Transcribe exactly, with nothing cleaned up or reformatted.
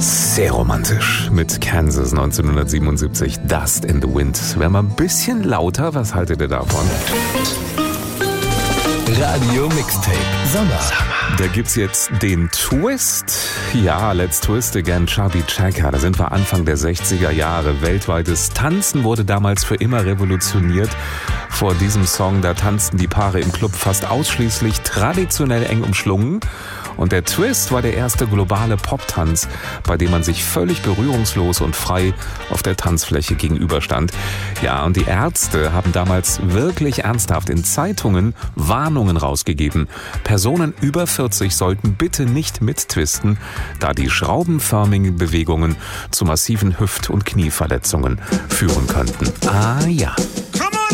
Sehr romantisch mit Kansas neunzehnhundertsiebenundsiebzig, Dust in the Wind. Wäre mal ein bisschen lauter, was haltet ihr davon? Radio Mixtape Sommer. Da gibt's jetzt den Twist. Ja, Let's Twist Again, Chubby Checker. Da sind wir Anfang der sechziger Jahre. Weltweites Tanzen wurde damals für immer revolutioniert. Vor diesem Song, da tanzten die Paare im Club fast ausschließlich traditionell eng umschlungen. Und der Twist war der erste globale Poptanz, bei dem man sich völlig berührungslos und frei auf der Tanzfläche gegenüberstand. Ja, und die Ärzte haben damals wirklich ernsthaft in Zeitungen Warnungen rausgegeben. Personen über vierzig sollten bitte nicht mittwisten, da die schraubenförmigen Bewegungen zu massiven Hüft- und Knieverletzungen führen könnten. Ah ja.